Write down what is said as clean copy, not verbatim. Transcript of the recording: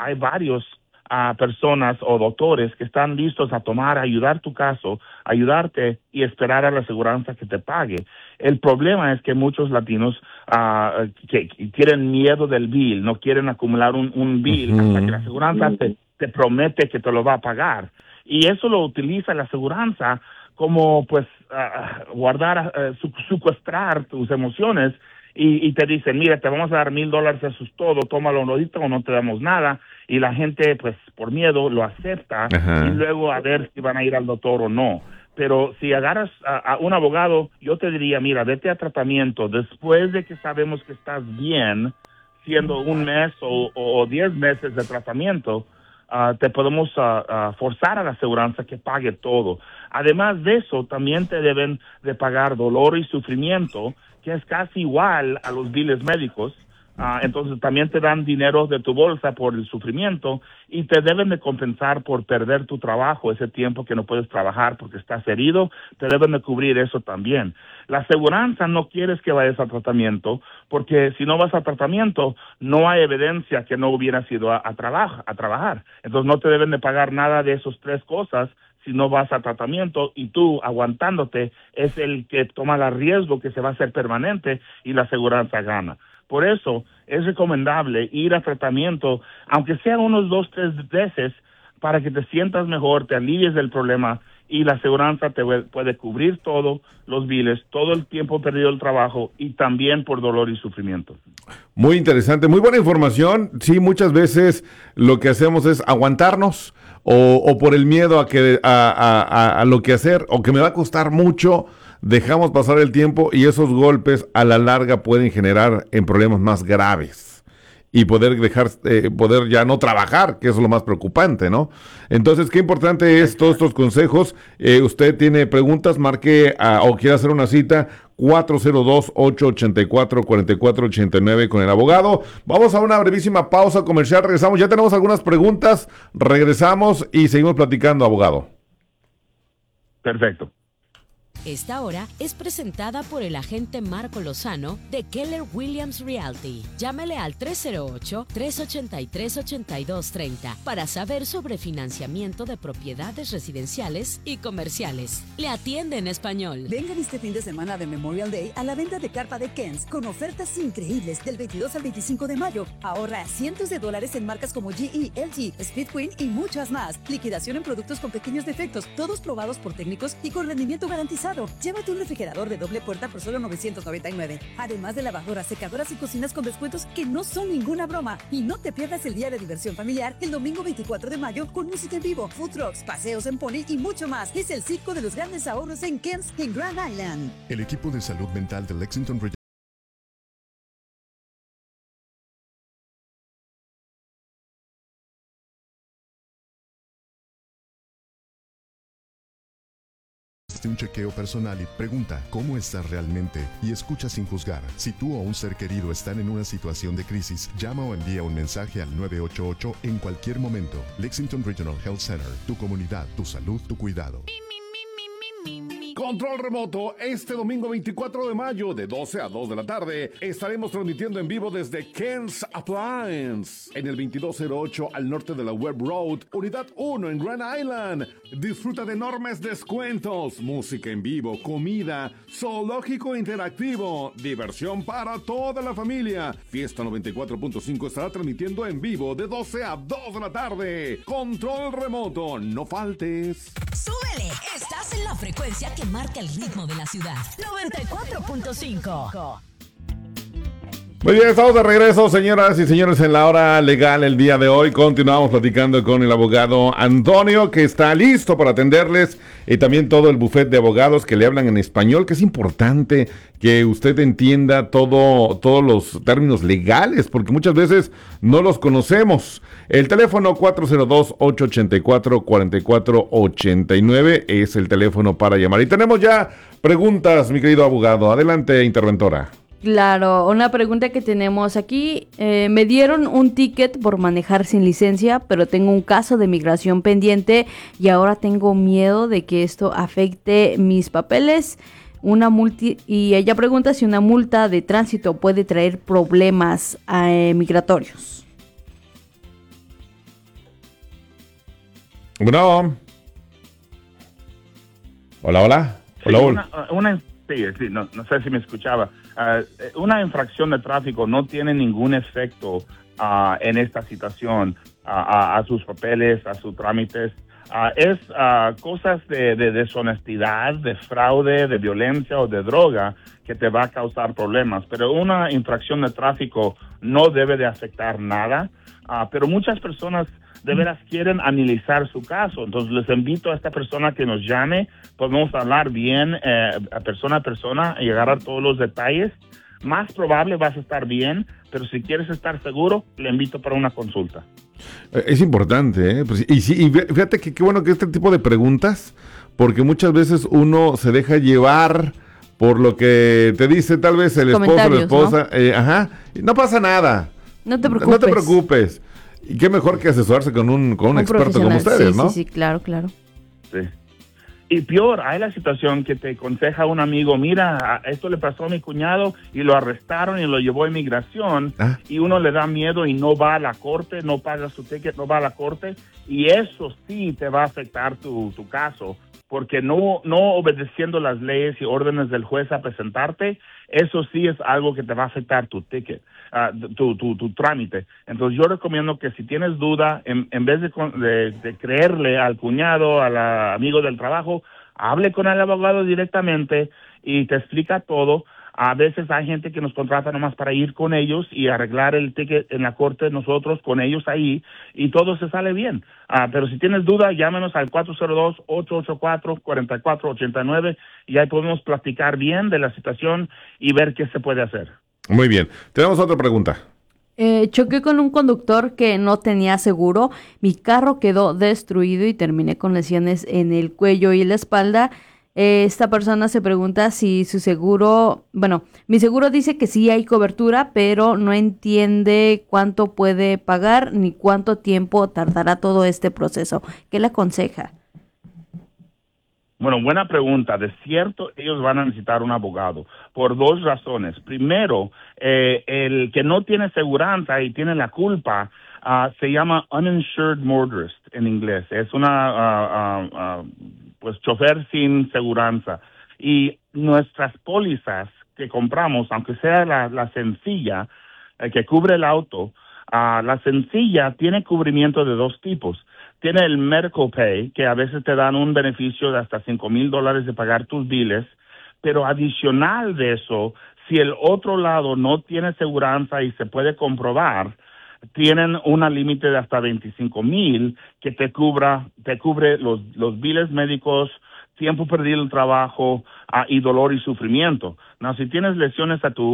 hay varios personas o doctores que están listos a ayudar tu caso, ayudarte y esperar a la aseguranza que te pague. El problema es que muchos latinos que tienen miedo del bill, no quieren acumular un bill hasta que la aseguranza te promete que te lo va a pagar. Y eso lo utiliza la aseguranza como pues secuestrar tus emociones y te dicen, mira, te vamos a dar $1,000, eso es todo, tómalo ahorita o no te damos nada. Y la gente, pues, por miedo lo acepta y luego a ver si van a ir al doctor o no. Pero si agarras a un abogado, yo te diría, mira, vete a tratamiento. Después de que sabemos que estás bien, siendo 1 mes o 10 meses de tratamiento, te podemos forzar a la aseguranza que pague todo. Además de eso, también te deben de pagar dolor y sufrimiento, que es casi igual a los biles médicos. Entonces también te dan dinero de tu bolsa por el sufrimiento y te deben de compensar por perder tu trabajo, ese tiempo que no puedes trabajar porque estás herido, te deben de cubrir eso también. La aseguranza no quieres que vayas a tratamiento porque si no vas a tratamiento no hay evidencia que no hubieras ido a trabajar. Entonces no te deben de pagar nada de esas 3 cosas si no vas a tratamiento y tú aguantándote es el que toma el riesgo que se va a hacer permanente y la aseguranza gana. Por eso es recomendable ir a tratamiento, aunque sea unos 2, 3 veces, para que te sientas mejor, te alivies del problema y la aseguranza te puede cubrir todos los biles, todo el tiempo perdido del trabajo y también por dolor y sufrimiento. Muy interesante, muy buena información. Sí, muchas veces lo que hacemos es aguantarnos o por el miedo a lo que hacer o que me va a costar mucho. Dejamos pasar el tiempo y esos golpes a la larga pueden generar en problemas más graves y poder ya no trabajar, que eso es lo más preocupante, ¿no? Entonces, qué importante es todos estos consejos. Usted tiene preguntas, marque o quiere hacer una cita, 402-884-4489 con el abogado. Vamos a una brevísima pausa comercial, regresamos, ya tenemos algunas preguntas, regresamos y seguimos platicando, abogado. Perfecto. Esta hora es presentada por el agente Marco Lozano de Keller Williams Realty. Llámele al 308-383-8230 para saber sobre financiamiento de propiedades residenciales y comerciales. Le atiende en español. Vengan este fin de semana de Memorial Day a la venta de carpa de Kens con ofertas increíbles del 22 al 25 de mayo. Ahorra cientos de dólares en marcas como GE, LG, Speedqueen y muchas más. Liquidación en productos con pequeños defectos, todos probados por técnicos y con rendimiento garantizado. Llévate un refrigerador de doble puerta por solo $999. Además de lavadoras, secadoras y cocinas con descuentos que no son ninguna broma. Y no te pierdas el día de diversión familiar el domingo 24 de mayo con música en vivo, food trucks, paseos en pony y mucho más. Es el circo de los grandes ahorros en Kens en Grand Island. El equipo de salud mental de Lexington un chequeo personal y pregunta cómo estás realmente y escucha sin juzgar. Si tú o un ser querido están en una situación de crisis, llama o envía un mensaje al 988 en cualquier momento. Lexington Regional Health Center, tu comunidad, tu salud, tu cuidado. Control remoto, este domingo 24 de mayo de 12 a 2 de la tarde estaremos transmitiendo en vivo desde Ken's Appliance en el 2208 al norte de la Webb Road, unidad 1 en Grand Island. Disfruta de enormes descuentos, música en vivo, comida, zoológico interactivo, diversión para toda la familia. Fiesta 94.5 estará transmitiendo en vivo de 12 a 2 de la tarde. Control remoto, no faltes. ¡Súbele! Estás en la frecuencia que marca el ritmo de la ciudad. 94.5. Muy bien, estamos de regreso, señoras y señores, en la hora legal el día de hoy. Continuamos platicando con el abogado Antonio, que está listo para atenderles, y también todo el bufete de abogados que le hablan en español, que es importante que usted entienda todos los términos legales, porque muchas veces no los conocemos. El teléfono 402-884-4489 es el teléfono para llamar. Y tenemos ya preguntas, mi querido abogado. Adelante, interventora. Claro, una pregunta que tenemos aquí, me dieron un ticket por manejar sin licencia, pero tengo un caso de migración pendiente y ahora tengo miedo de que esto afecte mis papeles. Y ella pregunta si una multa de tránsito puede traer problemas migratorios. Bueno. Hola, hola. Sí, Hola. sí, no sé si me escuchaba. Una infracción de tráfico no tiene ningún efecto en esta situación a sus papeles, a sus trámites. Es cosas de deshonestidad, de fraude, de violencia o de droga que te va a causar problemas. Pero una infracción de tráfico no debe de afectar nada. Pero muchas personas de veras quieren analizar su caso. Entonces les invito a esta persona que nos llame. Podemos hablar bien a persona y agarrar todos los detalles. Más probable vas a estar bien, pero si quieres estar seguro, le invito para una consulta. Es importante, ¿eh? Pues, y fíjate que qué bueno que este tipo de preguntas, porque muchas veces uno se deja llevar por lo que te dice tal vez el esposo o la esposa. ¿No? No pasa nada. No te preocupes. No te preocupes. Y qué mejor que asesorarse con un experto como ustedes, ¿no? Sí, claro. Sí. Y peor, hay la situación que te aconseja un amigo, mira, esto le pasó a mi cuñado y lo arrestaron y lo llevó a inmigración y uno le da miedo y no va a la corte, no paga su ticket, no va a la corte y eso sí te va a afectar tu caso, porque no obedeciendo las leyes y órdenes del juez a presentarte, eso sí es algo que te va a afectar tu ticket, tu trámite. Entonces yo recomiendo que si tienes duda, en vez de creerle al cuñado, al amigo del trabajo, hable con el abogado directamente y te explica todo. A veces hay gente que nos contrata nomás para ir con ellos y arreglar el ticket en la corte nosotros con ellos ahí y todo se sale bien. Pero si tienes duda, llámenos al 402-884-4489 y ahí podemos platicar bien de la situación y ver qué se puede hacer. Muy bien. Tenemos otra pregunta. Choqué con un conductor que no tenía seguro. Mi carro quedó destruido y terminé con lesiones en el cuello y la espalda. Esta persona se pregunta si su seguro, mi seguro dice que sí hay cobertura, pero no entiende cuánto puede pagar ni cuánto tiempo tardará todo este proceso. ¿Qué le aconseja? Bueno, buena pregunta. De cierto, ellos van a necesitar un abogado por dos razones. Primero, el que no tiene seguranza y tiene la culpa se llama uninsured motorist en inglés. Es una pues chofer sin seguranza. Y nuestras pólizas que compramos, aunque sea la sencilla que cubre el auto, la sencilla tiene cubrimiento de dos tipos. Tiene el medical pay, que a veces te dan un beneficio de hasta $5,000 de pagar tus biles, pero adicional de eso, si el otro lado no tiene seguranza y se puede comprobar, tienen una límite de hasta $25,000 que te cubre los biles médicos, tiempo perdido en el trabajo y dolor y sufrimiento. No, si tienes lesiones a tu